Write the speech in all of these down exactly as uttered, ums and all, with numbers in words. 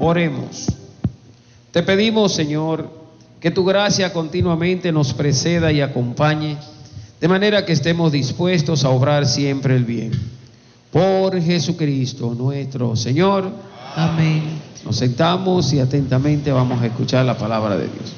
Oremos. Te pedimos, Señor, que tu gracia continuamente nos preceda y acompañe, de manera que estemos dispuestos a obrar siempre el bien. Por Jesucristo nuestro Señor. Amén. Nos sentamos y atentamente vamos a escuchar la palabra de Dios.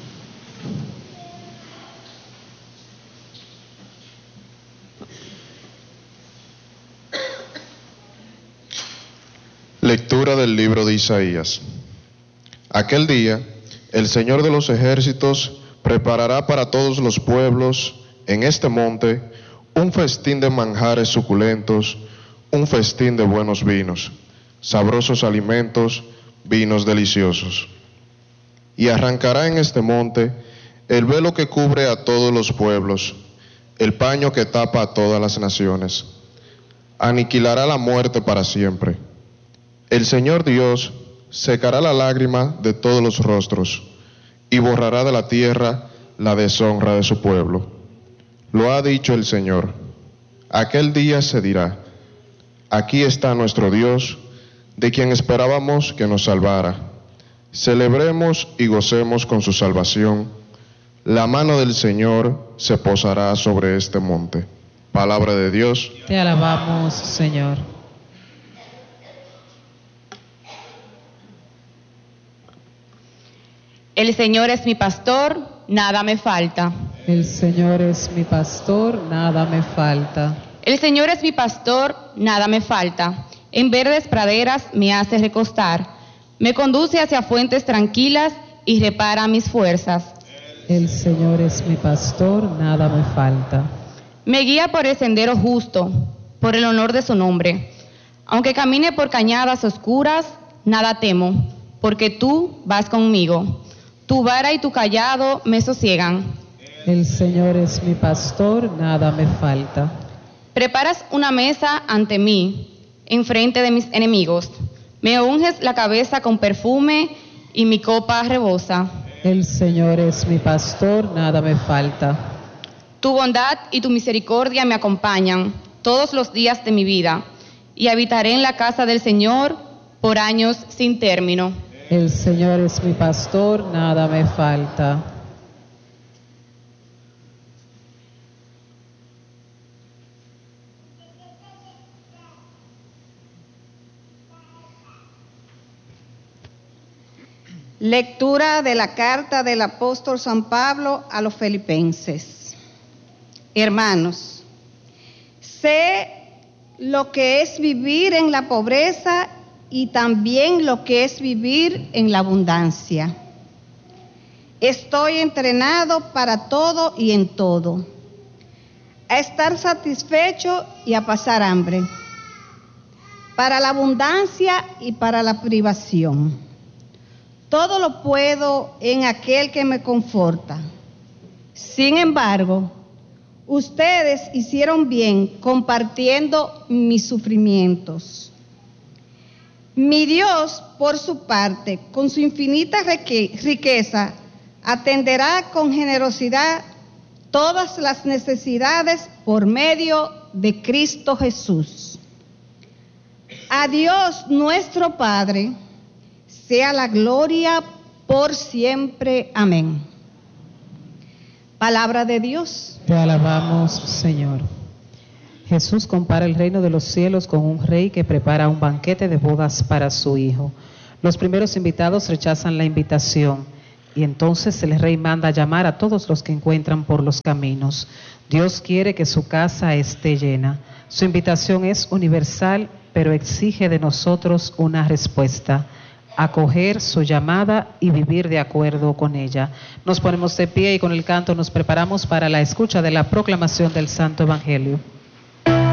Lectura del libro de Isaías. Aquel día, el Señor de los ejércitos preparará para todos los pueblos en este monte un festín de manjares suculentos, un festín de buenos vinos, sabrosos alimentos, vinos deliciosos. Y arrancará en este monte el velo que cubre a todos los pueblos, el paño que tapa a todas las naciones. Aniquilará la muerte para siempre. El Señor Dios secará la lágrima de todos los rostros y borrará de la tierra la deshonra de su pueblo. Lo ha dicho el Señor. Aquel día se dirá: aquí está nuestro Dios, de quien esperábamos que nos salvara. Celebremos y gocemos con su salvación. La mano del Señor se posará sobre este monte. Palabra de Dios. Te alabamos, Señor. El Señor es mi pastor, nada me falta. El Señor es mi pastor, nada me falta. El Señor es mi pastor, nada me falta. En verdes praderas me hace recostar. Me conduce hacia fuentes tranquilas y repara mis fuerzas. El Señor es mi pastor, nada me falta. Me guía por el sendero justo, por el honor de su nombre. Aunque camine por cañadas oscuras, nada temo, porque tú vas conmigo. Tu vara y tu cayado me sosiegan. El Señor es mi pastor, nada me falta. Preparas una mesa ante mí, enfrente de mis enemigos. Me unges la cabeza con perfume y mi copa rebosa. El Señor es mi pastor, nada me falta. Tu bondad y tu misericordia me acompañan todos los días de mi vida, y habitaré en la casa del Señor por años sin término. El Señor es mi pastor, nada me falta. Lectura de la carta del apóstol San Pablo a los Filipenses. Hermanos, sé lo que es vivir en la pobreza y también lo que es vivir en la abundancia. Estoy entrenado para todo y en todo, a estar satisfecho y a pasar hambre, para la abundancia y para la privación. Todo lo puedo en aquel que me conforta. Sin embargo, ustedes hicieron bien compartiendo mis sufrimientos. Mi Dios, por su parte, con su infinita riqueza, atenderá con generosidad todas las necesidades por medio de Cristo Jesús. A Dios nuestro Padre sea la gloria por siempre. Amén. Palabra de Dios. Te alabamos, Señor. Jesús compara el reino de los cielos con un rey que prepara un banquete de bodas para su hijo. Los primeros invitados rechazan la invitación y entonces el rey manda llamar a todos los que encuentran por los caminos. Dios quiere que su casa esté llena. Su invitación es universal, pero exige de nosotros una respuesta: acoger su llamada y vivir de acuerdo con ella. Nos ponemos de pie y con el canto nos preparamos para la escucha de la proclamación del Santo Evangelio.